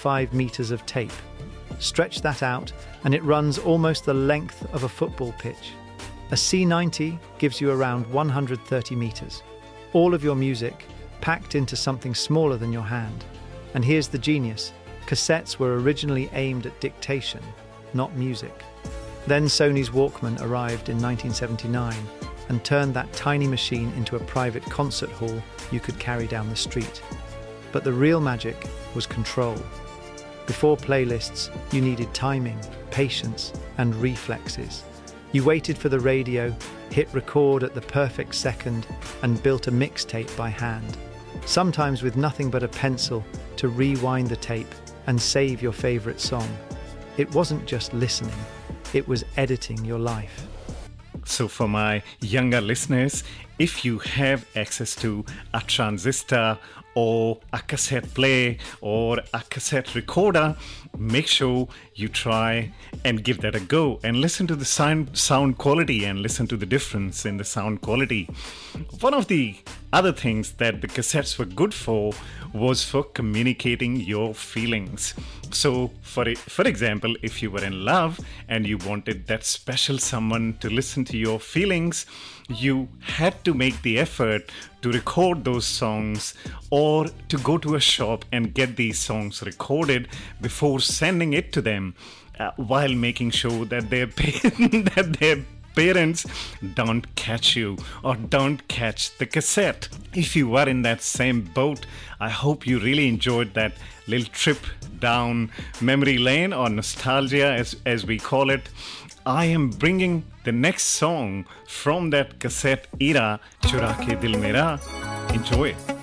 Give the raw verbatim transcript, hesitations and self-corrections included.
twenty-five meters of tape. Stretch that out and it runs almost the length of a football pitch. A C ninety gives you around one hundred thirty meters. All of your music packed into something smaller than your hand. And here's the genius. Cassettes were originally aimed at dictation, not music. Then Sony's Walkman arrived in nineteen seventy-nine and turned that tiny machine into a private concert hall you could carry down the street. But the real magic was control. Before playlists, you needed timing, patience, and reflexes. You waited for the radio, hit record at the perfect second, and built a mixtape by hand, sometimes with nothing but a pencil to rewind the tape and save your favorite song. It wasn't just listening, it was editing your life. So for my younger listeners, if you have access to a transistor or a cassette player or a cassette recorder, make sure you try and give that a go and listen to the sound, sound quality and listen to the difference in the sound quality. One of the other things that the cassettes were good for was for communicating your feelings. So for for example, if you were in love and you wanted that special someone to listen to your feelings, you had to make the effort to record those songs or to go to a shop and get these songs recorded before sending it to them, uh, while making sure that their that their parents don't catch you or don't catch the cassette. If you were in that same boat, I hope you really enjoyed that little trip down memory lane or nostalgia as, as we call it. I am bringing the next song from that cassette era, Chura Ke Dil Mera. Enjoy it.